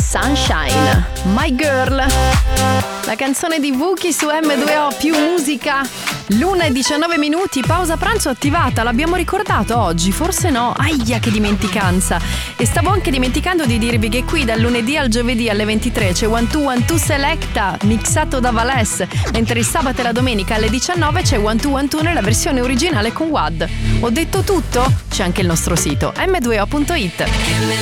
Sunshine, My Girl, la canzone di Wookie su M2O più musica. l'1:19, pausa pranzo attivata, l'abbiamo ricordato oggi? Forse no, aia che dimenticanza. E stavo anche dimenticando di dirvi che qui dal lunedì al giovedì alle 23 c'è 1212 Selecta mixato da Valès, mentre il sabato e la domenica alle 19 c'è 1212 nella versione originale con Wad. Ho detto tutto? C'è anche il nostro sito m2o.it.